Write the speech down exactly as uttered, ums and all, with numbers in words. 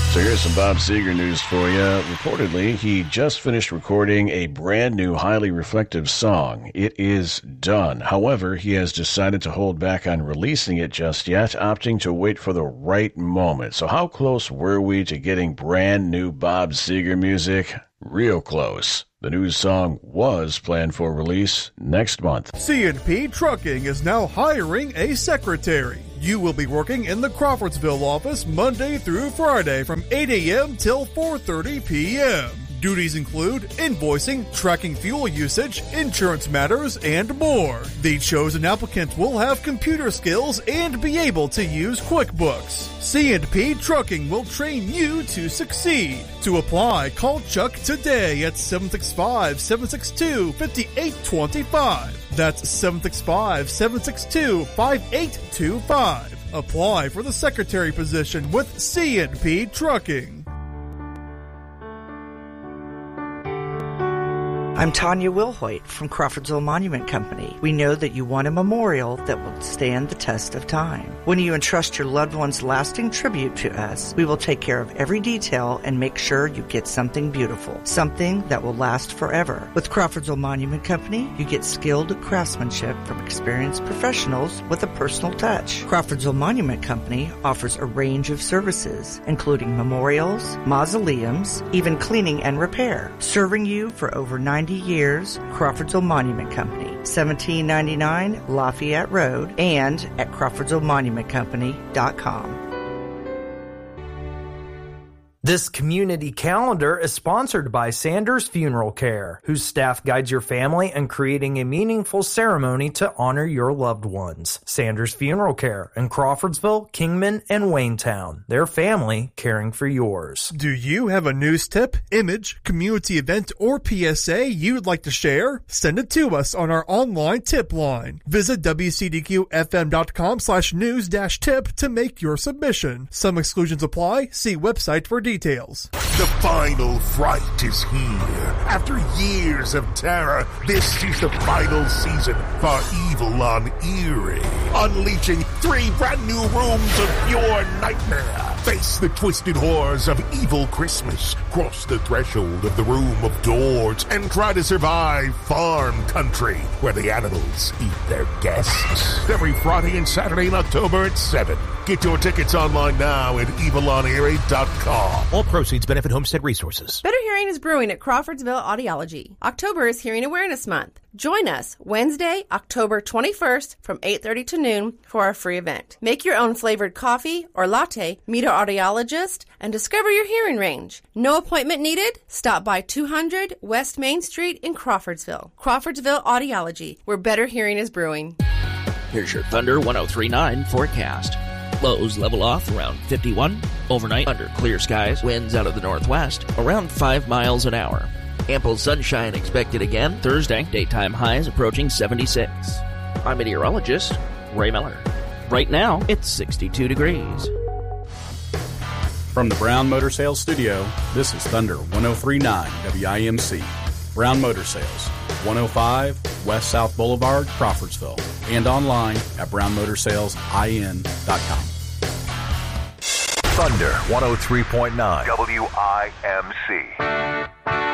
So here's some Bob Seger news for you. Reportedly, he just finished recording a brand new, highly reflective song. It is done. However, he has decided to hold back on releasing it just yet, opting to wait for the right moment. So how close were we to getting brand new Bob Seger music? Real close. The new song was planned for release next month. C and P Trucking is now hiring a secretary. You will be working in the Crawfordsville office Monday through Friday from eight a.m. till four thirty p.m. Duties include invoicing, tracking fuel usage, insurance matters, and more. The chosen applicant will have computer skills and be able to use QuickBooks. C and P Trucking will train you to succeed. To apply, call Chuck today at seven six five, seven six two, five eight two five. That's seven six five, seven six two, five eight two five. Apply for the secretary position with C and P Trucking. I'm Tanya Wilhoit from Crawfordsville Monument Company. We know that you want a memorial that will stand the test of time. When you entrust your loved one's lasting tribute to us, we will take care of every detail and make sure you get something beautiful, something that will last forever. With Crawfordsville Monument Company, you get skilled craftsmanship from experienced professionals with a personal touch. Crawfordsville Monument Company offers a range of services, including memorials, mausoleums, even cleaning and repair. Serving you for over ninety years, Crawfordsville Monument Company, seventeen ninety-nine Lafayette Road, and at crawfordsville monument company dot com. This community calendar is sponsored by Sanders Funeral Care, whose staff guides your family in creating a meaningful ceremony to honor your loved ones. Sanders Funeral Care in Crawfordsville, Kingman, and Waynetown. Their family caring for yours. Do you have a news tip, image, community event, or P S A you'd like to share? Send it to us on our online tip line. Visit W C D Q F M dot com slash news dash tip to make your submission. Some exclusions apply. See website for details. Details. The final fright is here. After years of terror, this is the final season for Evil on Erie. Unleashing three brand new rooms of pure nightmare. Face the twisted horrors of Evil Christmas. Cross the threshold of the Room of Doors and try to survive farm country where the animals eat their guests. Every Friday and Saturday in October at seven. Get your tickets online now at evil on erie dot com. All proceeds benefit Homestead Resources. Better Hearing is brewing at Crawfordsville Audiology. October is Hearing Awareness Month. Join us Wednesday, October twenty-first from eight thirty to noon for our free event. Make your own flavored coffee or latte, meet our audiologist, and discover your hearing range. No appointment needed. Stop by two hundred West Main Street in Crawfordsville. Crawfordsville Audiology, where Better Hearing is brewing. Here's your Thunder one oh three point nine forecast. Lows level off around fifty-one. Overnight, under clear skies, winds out of the northwest, around five miles an hour. Ample sunshine expected again Thursday. Daytime highs approaching seventy-six. I'm meteorologist Ray Miller. Right now, it's sixty-two degrees. From the Brown Motor Sales Studio, this is Thunder one oh three point nine W I M C. Brown Motor Sales, one oh five West South Boulevard, Crawfordsville, and online at brown motor sales I N dot com. Thunder one oh three point nine W I M C.